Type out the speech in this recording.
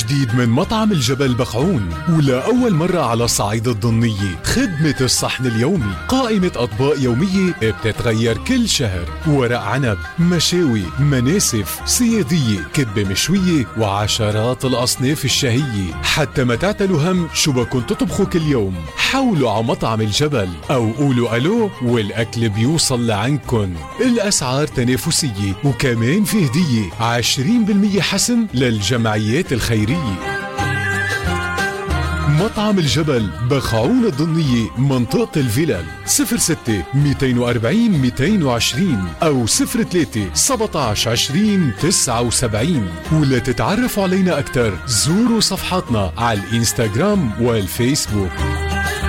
جديد من مطعم الجبل بخعون، ولأول مرة على الصعيد الضمنية خدمة الصحن اليومي، قائمة أطباق يومية بتتغير كل شهر، ورق عنب، مشاوي، مناسف، سيادية، كبة مشوية، وعشرات الأصناف الشهية. حتى ما تعتلوا هم شو بكون تطبخوا كل يوم، حولوا على مطعم الجبل أو قولوا ألو والأكل بيوصل لعندكن. الأسعار تنافسية، وكمان في هدية 20% حسم للجمعيات الخيرية. مطعم الجبل بخعون الضمنية، منطقة الفلل. 06 240 220 أو 03 17 20 79. ولا تتعرفوا علينا أكتر زوروا صفحاتنا على الإنستغرام والفيسبوك.